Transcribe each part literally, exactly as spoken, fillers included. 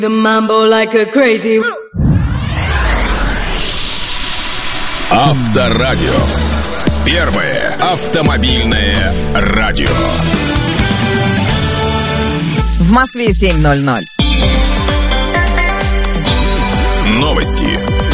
The mambo like a crazy. Авторадио. Первое автомобильное радио. В Москве семь ноль ноль. Новости.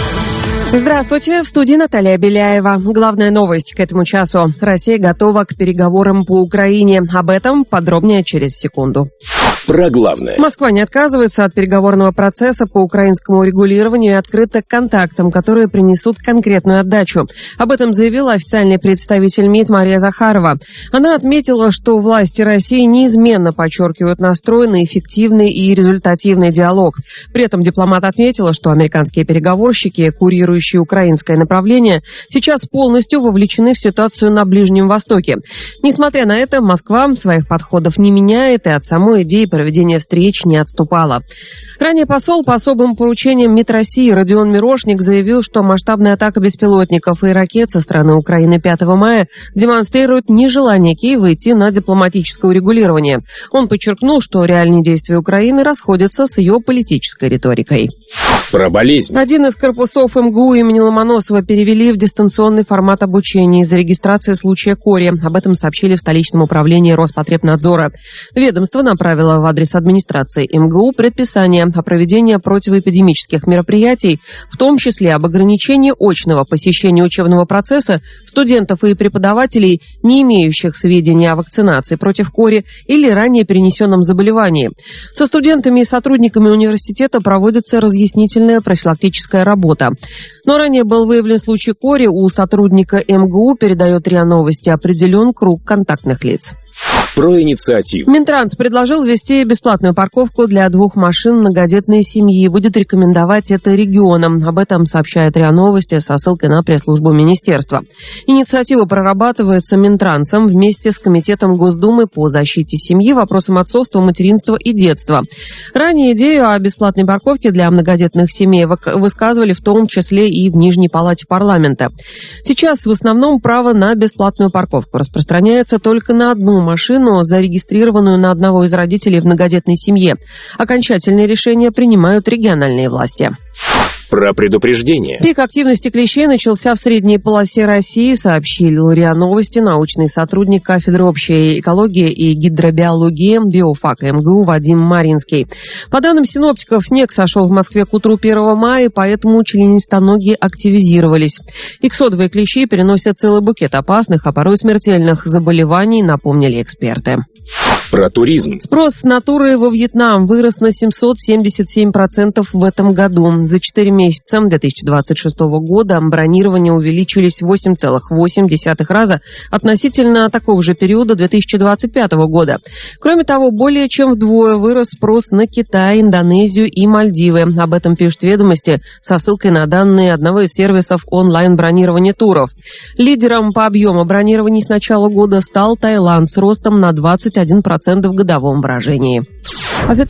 Здравствуйте, в студии Наталья Беляева. Главная новость к этому часу. Россия готова к переговорам по Украине. Об этом подробнее через секунду. Про главное. Москва не отказывается от переговорного процесса по украинскому урегулированию и открыта к контактам, которые принесут конкретную отдачу. Об этом заявила официальный представитель МИД Мария Захарова. Она отметила, что власти России неизменно подчеркивают настрой на эффективный и результативный диалог. При этом дипломат отметила, что американские переговорщики, курирующие украинское направление, сейчас полностью вовлечены в ситуацию на Ближнем Востоке. Несмотря на это, Москва своих подходов не меняет и от самой идеи проведения встреч не отступала. Ранее посол по особым поручениям МИД России Родион Мирошник заявил, что масштабная атака беспилотников и ракет со стороны Украины пятого мая демонстрирует нежелание Киева идти на дипломатическое урегулирование. Он подчеркнул, что реальные действия Украины расходятся с ее политической риторикой. Про болезнь. Один из корпусов МГУ имени Ломоносова перевели в дистанционный формат обучения из-за регистрации случая кори. Об этом сообщили в столичном управлении Роспотребнадзора. Ведомство направило в адрес администрации МГУ предписание о проведении противоэпидемических мероприятий, в том числе об ограничении очного посещения учебного процесса студентов и преподавателей, не имеющих сведений о вакцинации против кори или ранее перенесенном заболевании. Со студентами и сотрудниками университета проводится разъяснительная профилактическая работа. Но ранее был выявлен случай кори у сотрудника МГУ, передает РИА Новости, определен круг контактных лиц. Про инициативу. Минтранс предложил ввести бесплатную парковку для двух машин многодетной семьи и будет рекомендовать это регионам. Об этом сообщает РИА Новости со ссылкой на пресс-службу министерства. Инициатива прорабатывается Минтрансом вместе с Комитетом Госдумы по защите семьи, вопросам отцовства, материнства и детства. Ранее идею о бесплатной парковке для многодетных семей высказывали в том числе и в Нижней палате парламента. Сейчас в основном право на бесплатную парковку распространяется только на одну машину, зарегистрированную на одного из родителей в многодетной семье. Окончательные решения принимают региональные власти. Про предупреждение. Пик активности клещей начался в средней полосе России, сообщил РИА Новости научный сотрудник кафедры общей экологии и гидробиологии биофака МГУ Вадим Маринский. По данным синоптиков, снег сошел в Москве к утру первого мая, поэтому членистоногие активизировались. Иксодовые клещи переносят целый букет опасных, а порой смертельных заболеваний, напомнили эксперты. Про туризм. Спрос с натуры во Вьетнам вырос на семьсот семьдесят семь процентов в этом году. За четыре месяца две тысячи двадцать шестого года бронирования увеличились в восемь целых восемь десятых раза относительно такого же периода две тысячи двадцать пятого года. Кроме того, более чем вдвое вырос спрос на Китай, Индонезию и Мальдивы. Об этом пишут «Ведомости» со ссылкой на данные одного из сервисов онлайн-бронирования туров. Лидером по объему бронирований с начала года стал Таиланд с ростом на двадцать один процент в годовом выражении.